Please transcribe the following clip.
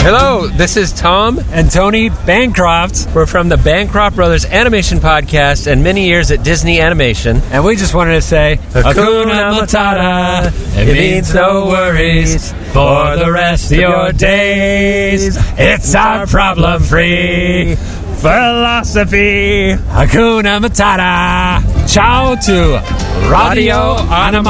Hello, this is Tom and Tony Bancroft. We're from the Bancroft Brothers Animation Podcast and many years at Disney Animation. And we just wanted to say, Hakuna Matata. It means no worries for the rest of your days. It's our problem-free philosophy. Hakuna Matata. Ciao to Radio Animati.